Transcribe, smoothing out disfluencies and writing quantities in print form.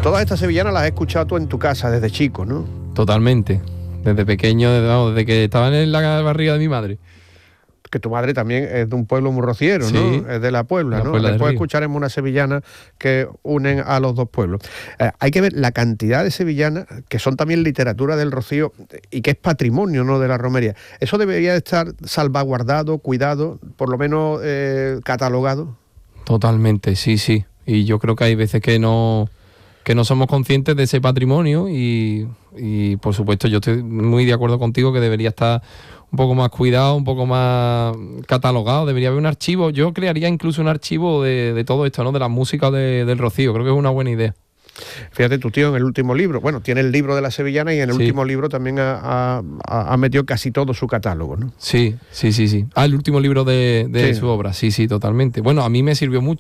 Todas estas sevillanas las has escuchado tú en tu casa desde chico, ¿no? Totalmente. Desde pequeño, desde que estaba en la barriga de mi madre. Que tu madre también es de un pueblo muy rociero, Sí, ¿no? Es de La Puebla, ¿no? Puebla Después escucharemos unas sevillanas que unen a los dos pueblos. Hay que ver la cantidad de sevillanas que son también literatura del Rocío y que es patrimonio, ¿no?, de la romería. Eso debería estar salvaguardado, cuidado, por lo menos catalogado. Totalmente, sí. Y yo creo que hay veces que no somos conscientes de ese patrimonio y por supuesto yo estoy muy de acuerdo contigo que debería estar un poco más cuidado, un poco más catalogado, debería haber un archivo. Yo crearía incluso un archivo de todo esto, ¿no?, de la música del Rocío. Creo que es una buena idea. Fíjate, tu tío en el último libro, bueno, tiene el libro de la sevillana y en el último libro también ha metido casi todo su catálogo, ¿no? Sí. El último libro de su obra, sí, totalmente. Bueno, a mí me sirvió mucho.